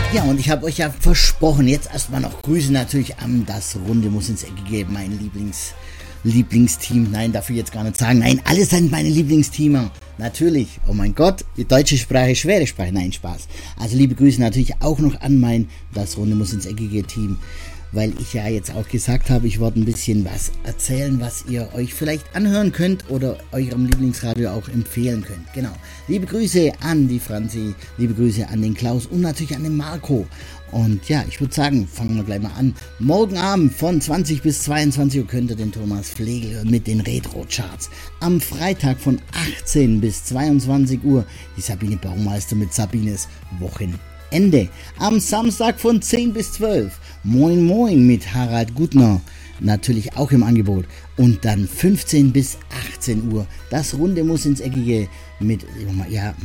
Ja, und ich habe euch ja versprochen, jetzt erstmal noch Grüße natürlich an das Runde muss ins Eckige, mein Lieblingsteam. Nein, darf ich jetzt gar nicht sagen. Nein, alle sind meine Lieblingsteamer. Natürlich. Oh mein Gott, die deutsche Sprache, schwere Sprache. Nein, Spaß. Also liebe Grüße natürlich auch noch an mein Das Runde muss ins Eckige Team. Weil ich ja jetzt auch gesagt habe, ich werde ein bisschen was erzählen, was ihr euch vielleicht anhören könnt oder eurem Lieblingsradio auch empfehlen könnt. Genau. Liebe Grüße an die Franzi, liebe Grüße an den Klaus und natürlich an den Marco. Und ja, ich würde sagen, fangen wir gleich mal an. Morgen Abend von 20 bis 22 Uhr könnt ihr den Thomas Flegel hören mit den Retro-Charts. Am Freitag von 18 bis 22 Uhr die Sabine Baumeister mit Sabines Wochenende. Am Samstag von 10 bis 12 Moin Moin mit Harald Gutner, natürlich auch im Angebot. Und dann 15 bis 18 Uhr das Runde muss ins Eckige mit